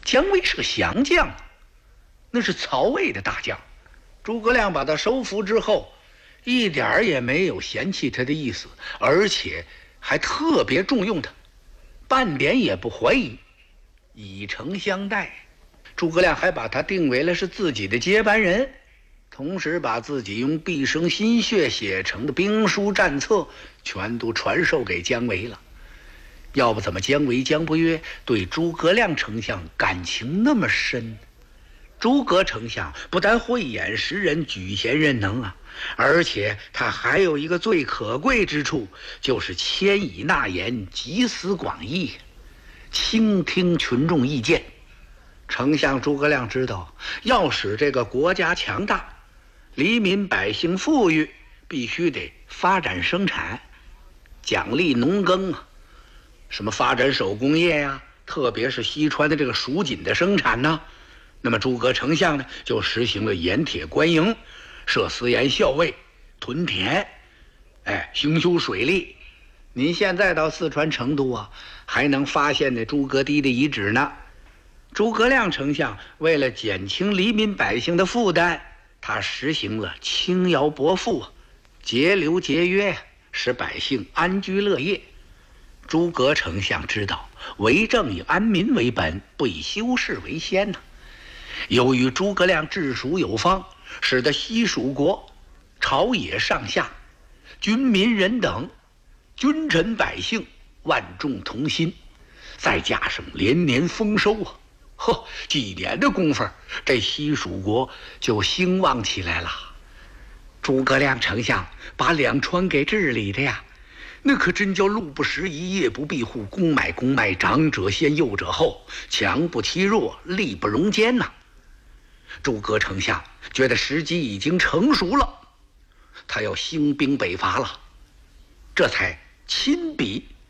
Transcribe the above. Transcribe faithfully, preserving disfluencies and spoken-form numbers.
姜维是个降将，那是曹魏的大将。诸葛亮把他收服之后，一点儿也没有嫌弃他的意思，而且还特别重用他，半点也不怀疑，以诚相待。诸葛亮还把他定为了是自己的接班人，同时把自己用毕生心血写成的兵书战策全都传授给姜维了。要不怎么姜维姜不约对诸葛亮丞相感情那么深？诸葛丞相不但慧眼识人、举贤任能啊，而且他还有一个最可贵之处，就是谦以纳言，集思广益，倾听群众意见。丞相诸葛亮知道，要使这个国家强大，黎民百姓富裕，必须得发展生产，奖励农耕啊，什么发展手工业呀、啊，特别是西川的这个蜀锦的生产呢、啊。那么诸葛丞相呢，就实行了盐铁官营，设私盐校尉，屯田，哎，兴修水利。您现在到四川成都啊，还能发现那诸葛棣的遗址呢。诸葛亮丞相为了减轻黎民百姓的负担，他实行了轻徭薄赋，节流节约，使百姓安居乐业。诸葛丞相知道，为政以安民为本，不以修饰为先呢、啊。由于诸葛亮治蜀有方，使得西蜀国朝野上下、军民人等、君臣百姓万众同心，再加上连年丰收啊，呵，几年的功夫，这西蜀国就兴旺起来了。诸葛亮丞相把两川给治理的呀，那可真叫路不拾遗，夜不闭户，公买公卖，长者先，幼者后，强不欺弱，力不容奸呐、啊。诸葛丞相觉得时机已经成熟了，他要兴兵北伐了，这才亲笔